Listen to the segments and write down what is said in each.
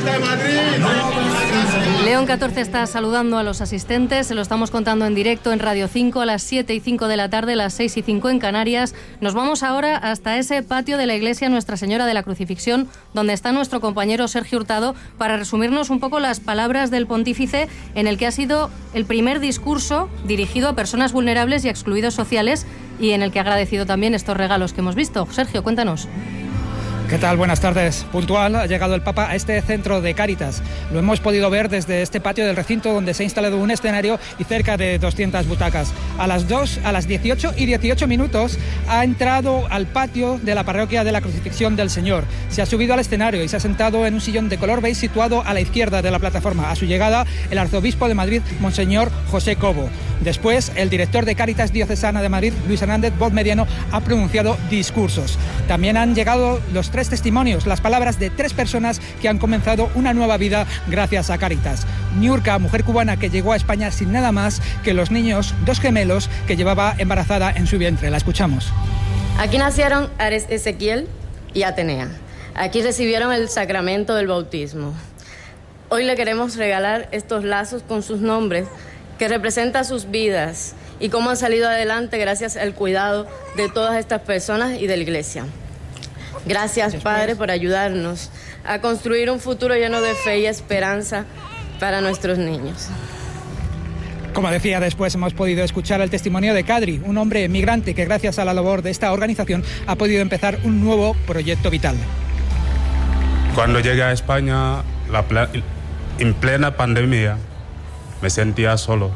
de Madrid. León XIV está saludando a los asistentes, se lo estamos contando en directo en Radio 5 a las 7:05 de la tarde, las 6:05 en Canarias. Nos vamos ahora hasta ese patio de la iglesia Nuestra Señora de la Crucifixión, donde está nuestro compañero Sergio Hurtado, para resumirnos un poco las palabras del pontífice en el que ha sido el primer discurso dirigido a personas vulnerables y excluidos sociales y en el que ha agradecido también estos regalos que hemos visto. Sergio, cuéntanos. ¿Qué tal? Buenas tardes. Puntual ha llegado el Papa a este centro de Cáritas. Lo hemos podido ver desde este patio del recinto donde se ha instalado un escenario y cerca de 200 butacas. A las 18:18 minutos ha entrado al patio de la parroquia de la Crucifixión del Señor. Se ha subido al escenario y se ha sentado en un sillón de color beige situado a la izquierda de la plataforma. A su llegada, el arzobispo de Madrid, Monseñor José Cobo. Después, el director de Cáritas Diocesana de Madrid, Luis Hernández Voz Mediano, ha pronunciado discursos. También han llegado los 3 testimonios, las palabras de 3 personas que han comenzado una nueva vida gracias a Cáritas. Niurka, mujer cubana que llegó a España sin nada más que los niños, 2 gemelos que llevaba embarazada en su vientre. La escuchamos. Aquí nacieron Ares Ezequiel y Atenea. Aquí recibieron el sacramento del bautismo. Hoy le queremos regalar estos lazos con sus nombres que representan sus vidas y cómo han salido adelante gracias al cuidado de todas estas personas y de la Iglesia. Gracias, Padre, por ayudarnos a construir un futuro lleno de fe y esperanza para nuestros niños. Como decía, después hemos podido escuchar el testimonio de Kadri, un hombre migrante que gracias a la labor de esta organización ha podido empezar un nuevo proyecto vital. Cuando llegué a España, en plena pandemia, me sentía solo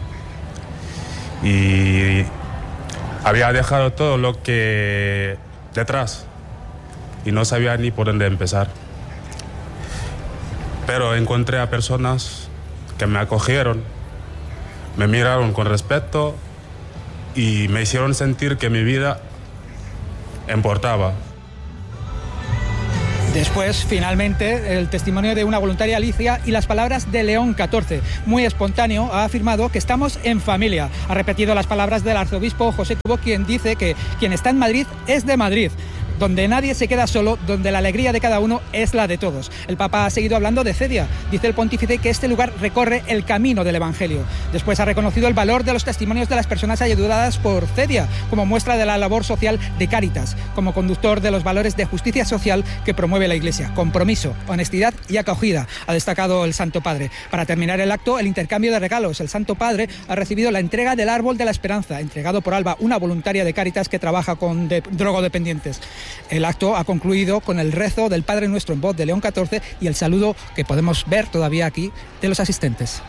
y había dejado todo lo que detrás y no sabía ni por dónde empezar. Pero encontré a personas que me acogieron, me miraron con respeto y me hicieron sentir que mi vida importaba. Después, finalmente, el testimonio de una voluntaria, Alicia, y las palabras de León XIV. Muy espontáneo, ha afirmado que estamos en familia. Ha repetido las palabras del arzobispo José Cobo, quien dice que quien está en Madrid es de Madrid, donde nadie se queda solo, donde la alegría de cada uno es la de todos. El Papa ha seguido hablando de Cedia. Dice el pontífice que este lugar recorre el camino del Evangelio. Después ha reconocido el valor de los testimonios de las personas ayudadas por Cedia, como muestra de la labor social de Cáritas, como conductor de los valores de justicia social que promueve la Iglesia. Compromiso, honestidad y acogida, ha destacado el Santo Padre. Para terminar el acto, el intercambio de regalos. El Santo Padre ha recibido la entrega del Árbol de la Esperanza, entregado por Alba, una voluntaria de Cáritas que trabaja con drogodependientes. El acto ha concluido con el rezo del Padre Nuestro en voz de León XIV y el saludo que podemos ver todavía aquí de los asistentes.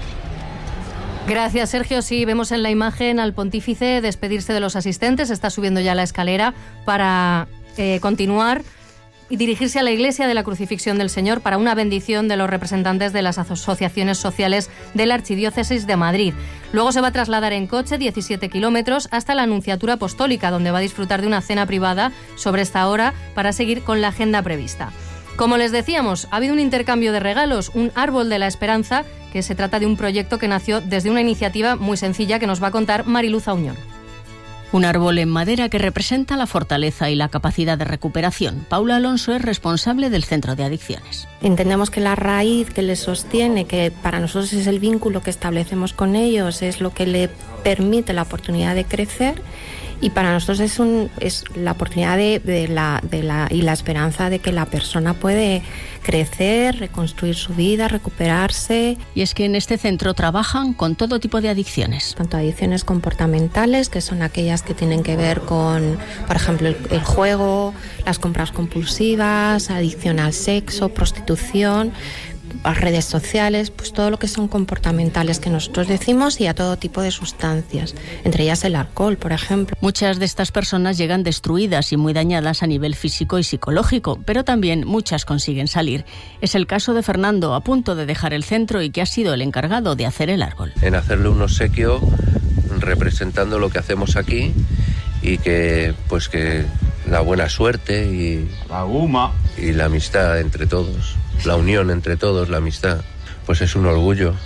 Gracias, Sergio. Sí, vemos en la imagen al pontífice despedirse de los asistentes. Está subiendo ya la escalera para continuar y dirigirse a la Iglesia de la Crucifixión del Señor para una bendición de los representantes de las asociaciones sociales de la Archidiócesis de Madrid. Luego se va a trasladar en coche 17 kilómetros hasta la Nunciatura Apostólica, donde va a disfrutar de una cena privada sobre esta hora para seguir con la agenda prevista. Como les decíamos, ha habido un intercambio de regalos, un árbol de la esperanza, que se trata de un proyecto que nació desde una iniciativa muy sencilla que nos va a contar Mariluz Auñón. Un árbol en madera que representa la fortaleza y la capacidad de recuperación. Paula Alonso es responsable del Centro de Adicciones. Entendemos que la raíz que les sostiene, que para nosotros es el vínculo que establecemos con ellos, es lo que le permite la oportunidad de crecer, y para nosotros es la oportunidad y la esperanza de que la persona puede crecer, reconstruir su vida, recuperarse. Y es que en este centro trabajan con todo tipo de adicciones. Tanto adicciones comportamentales, que son aquellas que tienen que ver con, por ejemplo, el juego, las compras compulsivas, adicción al sexo, prostitución, a redes sociales, pues todo lo que son comportamentales que nosotros decimos, y a todo tipo de sustancias, entre ellas el alcohol, por ejemplo. Muchas de estas personas llegan destruidas y muy dañadas a nivel físico y psicológico, pero también muchas consiguen salir. Es el caso de Fernando, a punto de dejar el centro y que ha sido el encargado de hacer el árbol. En hacerle un obsequio representando lo que hacemos aquí, y que la buena suerte y la amistad entre todos. La unión entre todos, la amistad, pues es un orgullo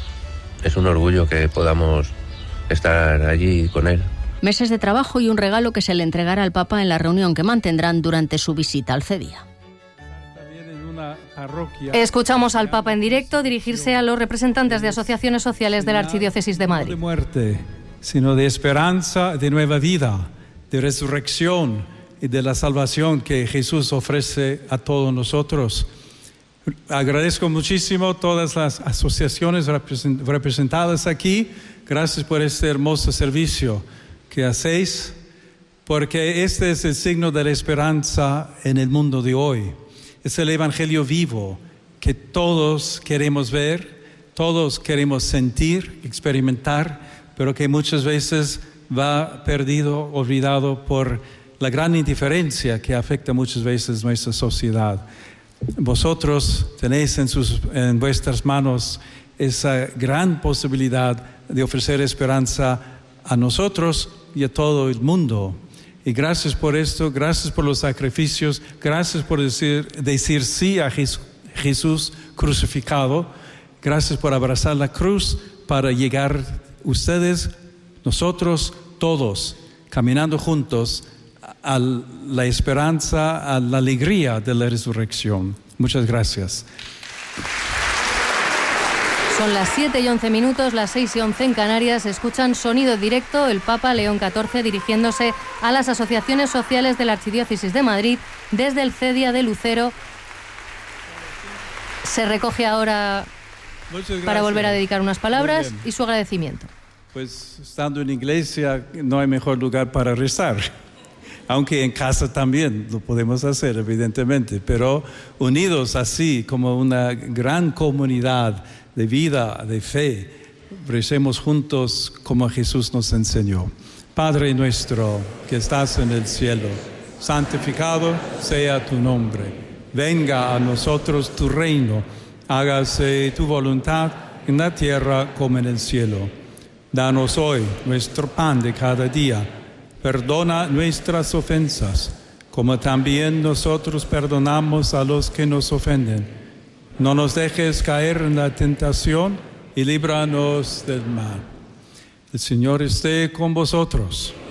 que podamos estar allí con él. Meses de trabajo y un regalo que se le entregará al Papa en la reunión que mantendrán durante su visita al CEDIA. También en una Escuchamos al Papa en directo dirigirse a los representantes de asociaciones sociales de la Archidiócesis de Madrid. No de muerte, sino de esperanza, de nueva vida, de resurrección y de la salvación que Jesús ofrece a todos nosotros. Agradezco muchísimo todas las asociaciones representadas aquí. Gracias por este hermoso servicio que hacéis, porque este es el signo de la esperanza en el mundo de hoy. Es el Evangelio vivo que todos queremos ver, todos queremos sentir, experimentar, pero que muchas veces va perdido, olvidado por la gran indiferencia que afecta muchas veces nuestra sociedad. Vosotros tenéis en vuestras manos esa gran posibilidad de ofrecer esperanza a nosotros y a todo el mundo. Y gracias por esto, gracias por los sacrificios, gracias por decir sí a Jesús crucificado, gracias por abrazar la cruz para llegar ustedes, nosotros, todos, caminando juntos a la esperanza, a la alegría de la resurrección. Muchas gracias. Son las 7:11, las 6:11 en Canarias. Escuchan Sonido Directo, el Papa León XIV dirigiéndose a las asociaciones sociales de la Archidiócesis de Madrid desde el CEDIA de Lucero. Se recoge ahora para volver a dedicar unas palabras y su agradecimiento. Pues estando en iglesia no hay mejor lugar para rezar. Aunque en casa también lo podemos hacer, evidentemente, pero unidos así como una gran comunidad de vida, de fe, recemos juntos como Jesús nos enseñó. Padre nuestro que estás en el cielo, santificado sea tu nombre. Venga a nosotros tu reino, hágase tu voluntad en la tierra como en el cielo. Danos hoy nuestro pan de cada día. Perdona nuestras ofensas, como también nosotros perdonamos a los que nos ofenden. No nos dejes caer en la tentación y líbranos del mal. El Señor esté con vosotros.